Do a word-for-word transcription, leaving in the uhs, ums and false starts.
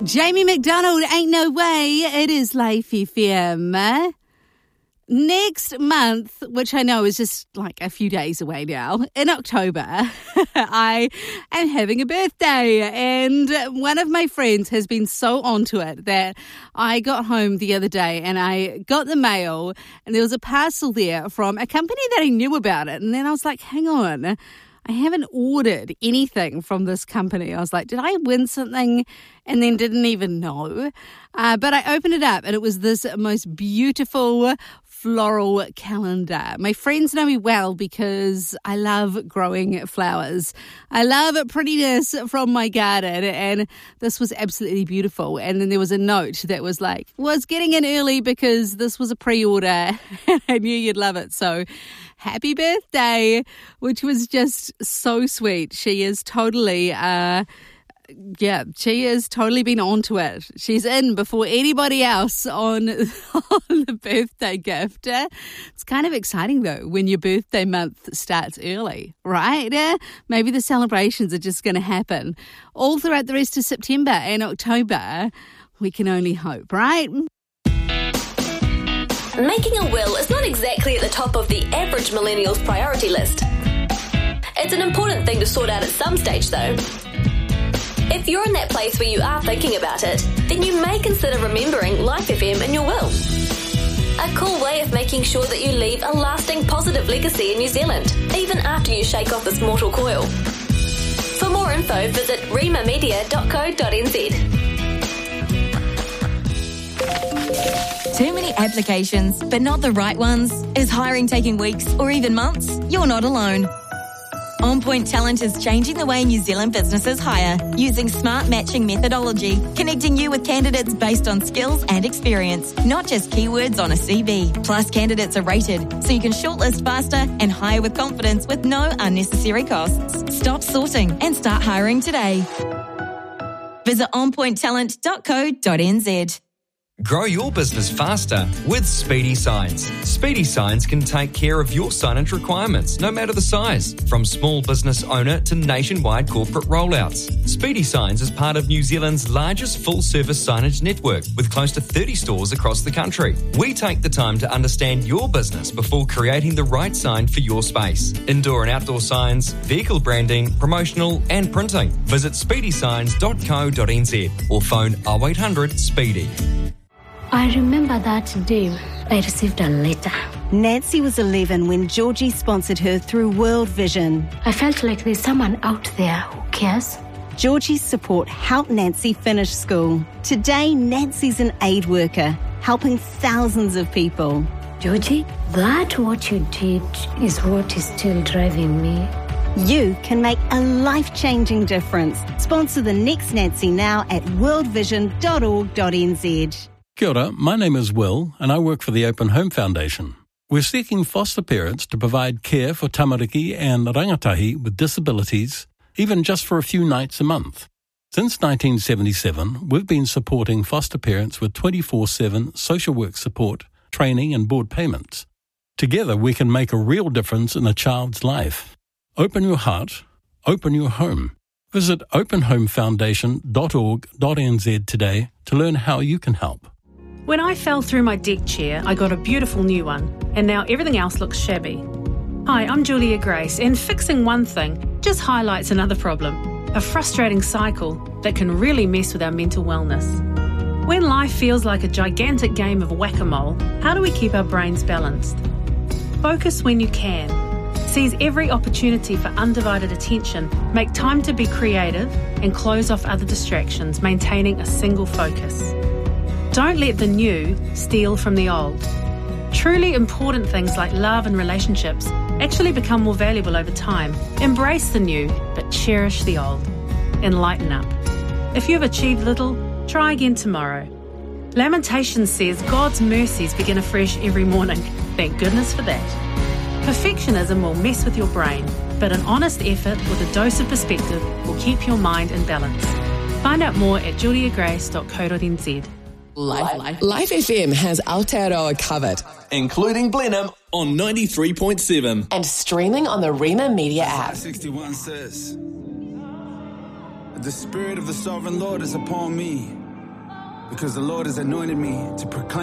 Jamie McDonald, Ain't No Way. It is Life F M. Next month, which I know is just like a few days away now, in October, I am having a birthday. And one of my friends has been so onto it that I got home the other day and I got the mail and there was a parcel there from a company that I knew about it. And then I was like, hang on, I haven't ordered anything from this company. I was like, did I win something? And then didn't even know. Uh, but I opened it up and it was this most beautiful floral calendar. My friends know me well because I love growing flowers. I love prettiness from my garden, and this was absolutely beautiful. And then there was a note that was like, was getting in early because this was a pre-order. I knew you'd love it. So happy birthday, which was just so sweet. She is totally... Uh, Yeah, she has totally been onto it. She's in before anybody else on, on the birthday gift. It's kind of exciting, though, when your birthday month starts early, right? Maybe the celebrations are just going to happen all throughout the rest of September and October. We can only hope, right? Making a will is not exactly at the top of the average millennial's priority list. It's an important thing to sort out at some stage, though. If you're in that place where you are thinking about it, then you may consider remembering Life F M in your will. A cool way of making sure that you leave a lasting positive legacy in New Zealand, even after you shake off this mortal coil. For more info, visit rima media dot co dot n z. Too many applications, but not the right ones? Is hiring taking weeks or even months? You're not alone. On Point Talent is changing the way New Zealand businesses hire, using smart matching methodology, connecting you with candidates based on skills and experience, not just keywords on a C V. Plus, candidates are rated, so you can shortlist faster and hire with confidence with no unnecessary costs. Stop sorting and start hiring today. Visit on point talent dot co dot n z. Grow your business faster with Speedy Signs. Speedy Signs can take care of your signage requirements, no matter the size, from small business owner to nationwide corporate rollouts. Speedy Signs is part of New Zealand's largest full-service signage network, with close to thirty stores across the country. We take the time to understand your business before creating the right sign for your space. Indoor and outdoor signs, vehicle branding, promotional and printing. Visit speedy signs dot co dot n z or phone oh eight hundred SPEEDY. I remember that day I received a letter. Nancy was eleven when Georgie sponsored her through World Vision. I felt like there's someone out there who cares. Georgie's support helped Nancy finish school. Today, Nancy's an aid worker, helping thousands of people. Georgie, that what you did is what is still driving me. You can make a life-changing difference. Sponsor the next Nancy now at world vision dot org dot n z. Kia ora, my name is Will and I work for the Open Home Foundation. We're seeking foster parents to provide care for tamariki and rangatahi with disabilities, even just for a few nights a month. Since nineteen seventy-seven, we've been supporting foster parents with twenty-four seven social work support, training and board payments. Together we can make a real difference in a child's life. Open your heart, open your home. Visit open home foundation dot org dot n z today to learn how you can help. When I fell through my deck chair, I got a beautiful new one, and now everything else looks shabby. Hi, I'm Julia Grace, and fixing one thing just highlights another problem, a frustrating cycle that can really mess with our mental wellness. When life feels like a gigantic game of whack-a-mole, how do we keep our brains balanced? Focus when you can. Seize every opportunity for undivided attention, make time to be creative, and close off other distractions, maintaining a single focus. Don't let the new steal from the old. Truly important things like love and relationships actually become more valuable over time. Embrace the new, but cherish the old. And lighten up. If you've achieved little, try again tomorrow. Lamentations says God's mercies begin afresh every morning. Thank goodness for that. Perfectionism will mess with your brain, but an honest effort with a dose of perspective will keep your mind in balance. Find out more at julia grace dot co dot n z. Life, Life. Life F M has Aotearoa covered, including Blenheim on ninety-three point seven and streaming on the Rima Media app. sixty-one says, the Spirit of the Sovereign Lord is upon me, because the Lord has anointed me to proclaim